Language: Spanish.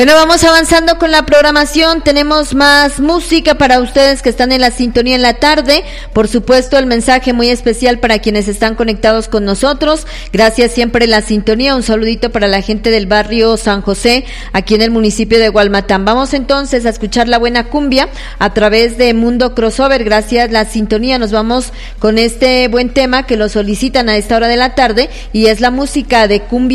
Bueno, vamos avanzando con la programación, tenemos más música para ustedes que están en la sintonía en la tarde, por supuesto el mensaje muy especial para quienes están conectados con nosotros, gracias siempre la sintonía, un saludito para la gente del barrio San José, aquí en el municipio de Gualmatán. Vamos entonces a escuchar la buena cumbia a través de Mundo Crossover, gracias la sintonía, nos vamos con este buen tema que lo solicitan a esta hora de la tarde y es la música de cumbia